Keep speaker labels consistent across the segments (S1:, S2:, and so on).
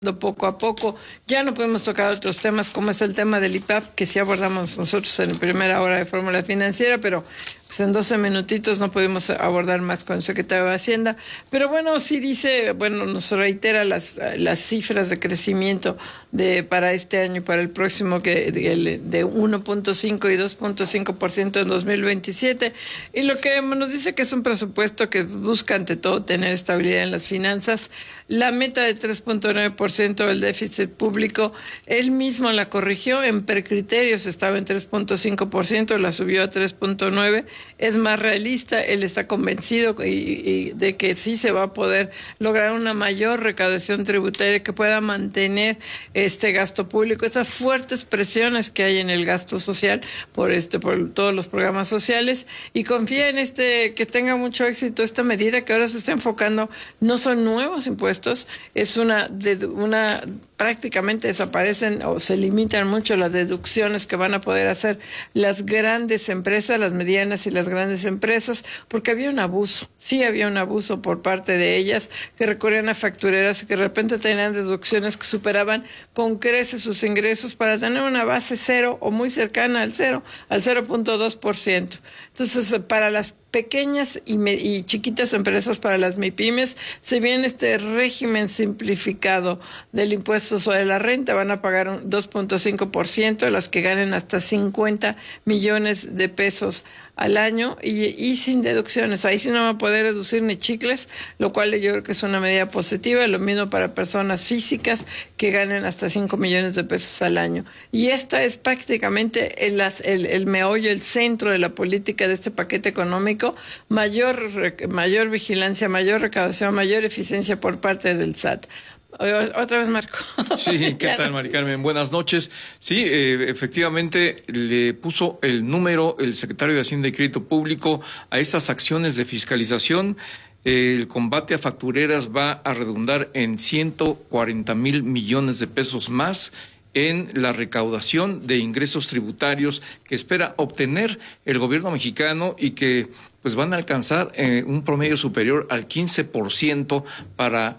S1: Poco a poco. Ya no podemos tocar otros temas como es el tema del IPAP, que sí abordamos nosotros en la primera hora de Fórmula Financiera, pero pues en 12 minutitos no pudimos abordar más con el secretario de Hacienda. Pero bueno, sí dice, bueno, nos reitera las cifras de crecimiento para este año y para el próximo, que de 1.5 y 2.5% en 2027. Y lo que nos dice que es un presupuesto que busca ante todo tener estabilidad en las finanzas. La meta de 3.9% del déficit público, él mismo la corrigió, en precriterios estaba en 3.5%, la subió a 3.9%, es más realista, él está convencido y de que sí se va a poder lograr una mayor recaudación tributaria que pueda mantener este gasto público, estas fuertes presiones que hay en el gasto social por todos los programas sociales, y confía en que tenga mucho éxito esta medida que ahora se está enfocando. No son nuevos impuestos, es prácticamente desaparecen o se limitan mucho las deducciones que van a poder hacer las grandes empresas, las medianas y las grandes empresas, porque había un abuso por parte de ellas, que recurrían a factureras y que de repente tenían deducciones que superaban con creces sus ingresos para tener una base cero o muy cercana al 0.2%. Entonces, para las pequeñas y chiquitas empresas, para las MIPYMES, se viene este régimen simplificado del impuesto sobre la renta, van a pagar un 2.5%, las que ganen hasta 50 millones de pesos al año y sin deducciones. Ahí sí no va a poder deducir ni chicles, lo cual yo creo que es una medida positiva. Lo mismo para personas físicas que ganen hasta 5 millones de pesos al año. Y esta es prácticamente el meollo, el centro de la política de este paquete económico: mayor vigilancia, mayor recaudación, mayor eficiencia por parte del SAT. Otra vez, Marco.
S2: Sí, ¿qué tal, Mari Carmen? Buenas noches. Sí, efectivamente le puso el número el secretario de Hacienda y Crédito Público a estas acciones de fiscalización. El combate a factureras va a redundar en 140,000 millones de pesos más en la recaudación de ingresos tributarios que espera obtener el gobierno mexicano, y que pues van a alcanzar un promedio superior al 15% para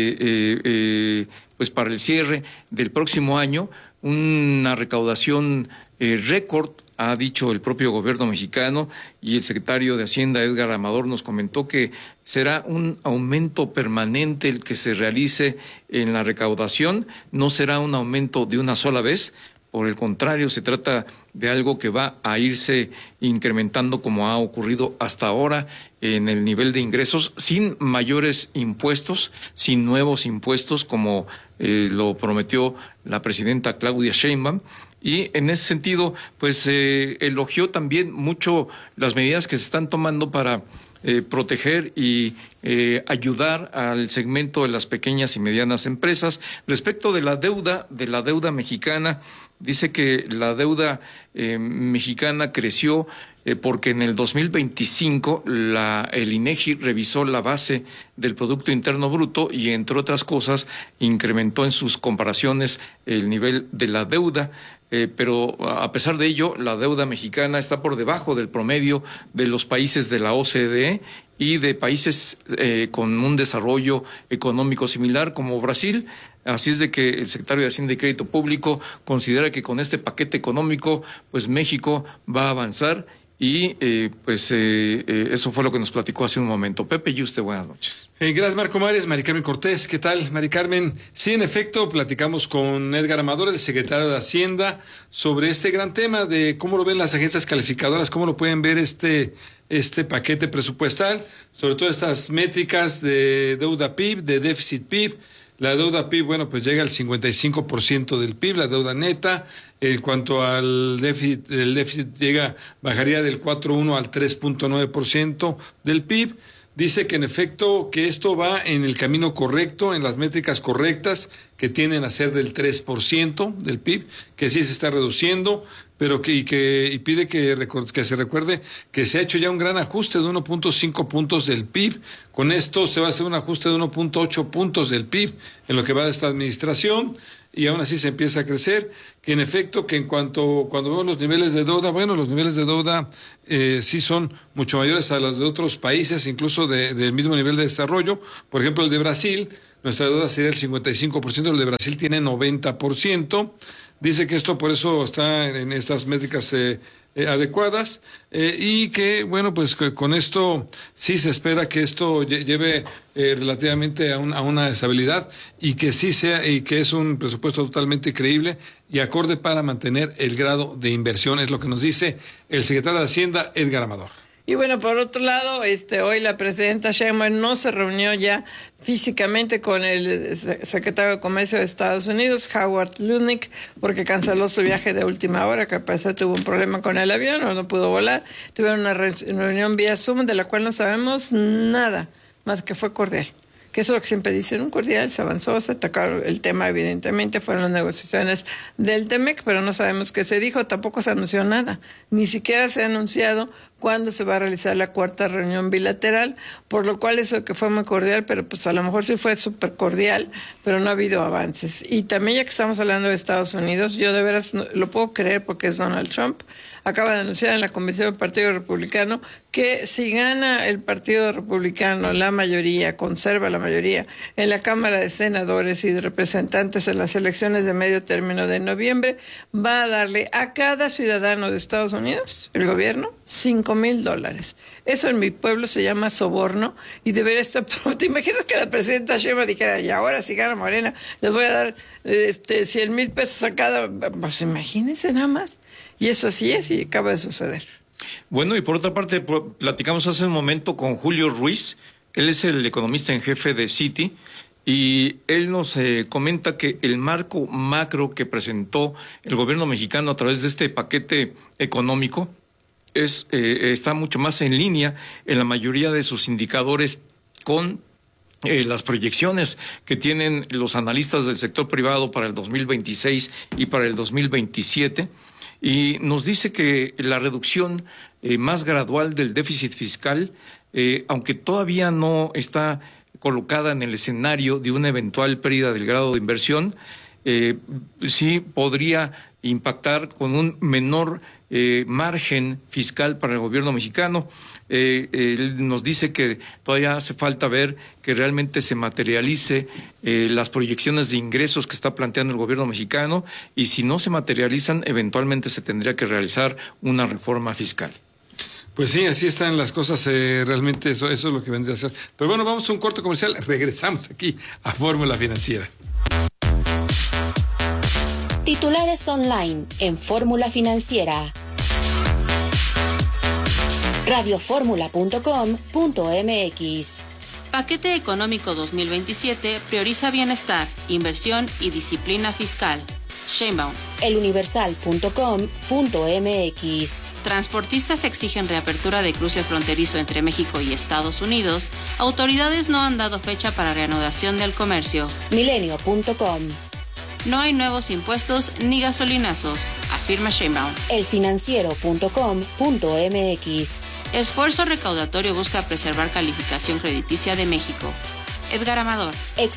S2: pues para el cierre del próximo año, una recaudación récord, ha dicho el propio gobierno mexicano, y el secretario de Hacienda, Edgar Amador, nos comentó que será un aumento permanente el que se realice en la recaudación, no será un aumento de una sola vez. Por el contrario, se trata de algo que va a irse incrementando, como ha ocurrido hasta ahora, en el nivel de ingresos, sin mayores impuestos, sin nuevos impuestos, como lo prometió la presidenta Claudia Sheinbaum. Y en ese sentido, pues elogió también mucho las medidas que se están tomando para proteger y ayudar al segmento de las pequeñas y medianas empresas. Respecto de la deuda mexicana, dice que la deuda mexicana creció porque en el 2025 el INEGI revisó la base del Producto Interno Bruto y, entre otras cosas, incrementó en sus comparaciones el nivel de la deuda. Pero a pesar de ello, la deuda mexicana está por debajo del promedio de los países de la OCDE y de países con un desarrollo económico similar, como Brasil. Así es de que el secretario de Hacienda y Crédito Público considera que con este paquete económico, pues México va a avanzar, y eso fue lo que nos platicó hace un momento. Pepe Yuste, buenas noches.
S3: Gracias, Marco Mares. Mari Carmen Cortés, ¿qué tal, Mari Carmen? Sí, en efecto, platicamos con Edgar Amador, el secretario de Hacienda, sobre este gran tema de cómo lo ven las agencias calificadoras, cómo lo pueden ver este paquete presupuestal, sobre todo estas métricas de deuda PIB, de déficit PIB. La deuda PIB, bueno, pues llega al 55% del PIB, la deuda neta. En cuanto al déficit, el déficit bajaría del 4.1 al 3.9% del PIB. Dice que en efecto que esto va en el camino correcto, en las métricas correctas, que tienden a ser del 3% del PIB, que sí se está reduciendo, pero y pide que se recuerde que se ha hecho ya un gran ajuste de 1.5 puntos del PIB. Con esto se va a hacer un ajuste de 1.8 puntos del PIB en lo que va de esta administración, y aún así se empieza a crecer. Que en efecto, que cuando vemos los niveles de deuda, bueno, los niveles de deuda sí son mucho mayores a los de otros países, incluso del mismo nivel de desarrollo. Por ejemplo, el de Brasil, nuestra deuda sería el 55%, el de Brasil tiene 90%. Dice que esto por eso está en estas métricas adecuadas, y que, bueno, pues con esto sí se espera que esto lleve relativamente a una estabilidad, y que sí sea, y que es un presupuesto totalmente creíble y acorde para mantener el grado de inversión, es lo que nos dice el secretario de Hacienda, Edgar Amador.
S1: Y bueno, por otro lado, hoy la presidenta Sheinbaum no se reunió ya físicamente con el secretario de Comercio de Estados Unidos, Howard Lutnick, porque canceló su viaje de última hora, que al parecer tuvo un problema con el avión o no pudo volar. Tuvieron una reunión vía Zoom de la cual no sabemos nada, más que fue cordial. Que eso es lo que siempre dicen, un cordial, se avanzó, se tocaron el tema, evidentemente, fueron las negociaciones del TEMEC, pero no sabemos qué se dijo, tampoco se anunció nada, ni siquiera se ha anunciado cuándo se va a realizar la cuarta reunión bilateral, por lo cual eso que fue muy cordial, pero pues a lo mejor sí fue súper cordial, pero no ha habido avances. Y también, ya que estamos hablando de Estados Unidos, yo de veras lo puedo creer porque es Donald Trump, acaba de anunciar en la Convención del Partido Republicano que si gana el Partido Republicano la mayoría, conserva la mayoría en la Cámara de Senadores y de Representantes en las elecciones de medio término de noviembre, va a darle a cada ciudadano de Estados Unidos, el gobierno, $5,000. Eso en mi pueblo se llama soborno y debería estar... ¿Te imaginas que la presidenta Sheinbaum dijera, y ahora si gana Morena, les voy a dar 100,000 pesos a cada... Pues imagínense nada más. Y eso así es y acaba de suceder.
S2: Bueno, y por otra parte, platicamos hace un momento con Julio Ruiz. Él es el economista en jefe de Citi, y él nos comenta que el marco macro que presentó el gobierno mexicano a través de este paquete económico está mucho más en línea en la mayoría de sus indicadores con las proyecciones que tienen los analistas del sector privado para el 2026 y para el 2027. Y nos dice que la reducción más gradual del déficit fiscal, aunque todavía no está colocada en el escenario de una eventual pérdida del grado de inversión, sí podría impactar con un menor margen fiscal para el gobierno mexicano. Él nos dice que todavía hace falta ver que realmente se materialice las proyecciones de ingresos que está planteando el gobierno mexicano, y si no se materializan, eventualmente se tendría que realizar una reforma fiscal.
S3: Pues sí, así están las cosas, realmente eso es lo que vendría a ser. Pero bueno, vamos a un corto comercial, regresamos aquí a Fórmula Financiera.
S4: Titulares online en Fórmula Financiera. Radioformula.com.mx.
S5: Paquete Económico 2027 prioriza bienestar, inversión y disciplina fiscal. Sheinbaum.
S4: Eluniversal.com.mx.
S5: Transportistas exigen reapertura de cruce fronterizo entre México y Estados Unidos. Autoridades no han dado fecha para reanudación del comercio.
S4: Milenio.com.
S5: No hay nuevos impuestos ni gasolinazos, afirma Sheinbaum.
S4: Elfinanciero.com.mx.
S5: Esfuerzo recaudatorio busca preservar calificación crediticia de México. Edgar Amador.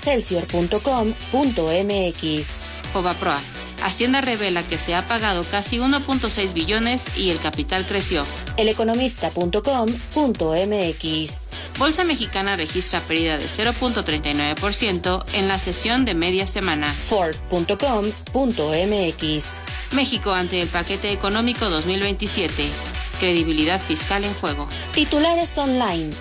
S4: Excelsior.com.mx.
S5: Fobaproa. Hacienda revela que se ha pagado casi 1.6 billones y el capital creció.
S4: Eleconomista.com.mx.
S5: Bolsa Mexicana registra pérdida de 0.39% en la sesión de media semana.
S4: Ford.com.mx.
S5: México ante el paquete económico 2027. Credibilidad fiscal en juego.
S4: Titulares online